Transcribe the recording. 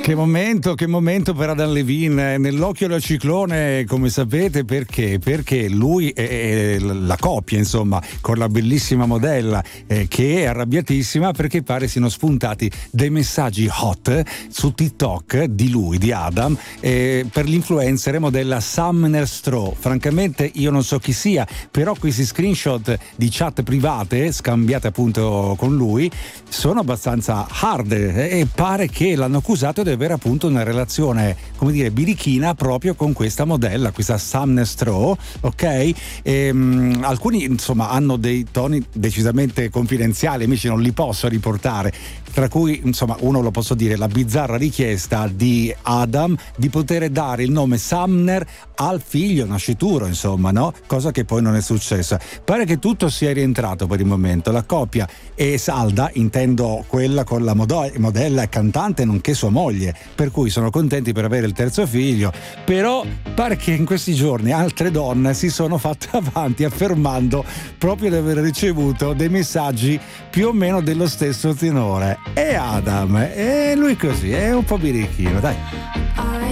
Che momento per Adam Levine, nell'occhio del ciclone, come sapete, perché lui è la coppia, insomma, con la bellissima modella che è arrabbiatissima perché pare siano spuntati dei messaggi hot su TikTok di lui, di Adam, per l'influencer e modella Sumner Straw. Francamente io non so chi sia, però questi screenshot di chat private scambiate appunto con lui sono abbastanza hard e pare che l'hanno accusato di avere appunto una relazione, come dire, birichina proprio con questa modella, questa Sumner Straw, ok? Alcuni insomma hanno dei toni decisamente confidenziali, amici, non li posso riportare, tra cui insomma uno lo posso dire, la bizzarra richiesta di Adam di poter dare il nome Sumner al figlio nascituro, insomma, no? Cosa che poi non è successa. Pare che tutto sia rientrato per il momento, la coppia è salda, intendo quella con la modella e cantante nonché sua moglie, per cui sono contenti per avere il terzo figlio. Però pare che in questi giorni altre donne si sono fatte avanti affermando proprio di aver ricevuto dei messaggi più o meno dello stesso tenore. E Adam, e lui così, è un po' birichino, dai.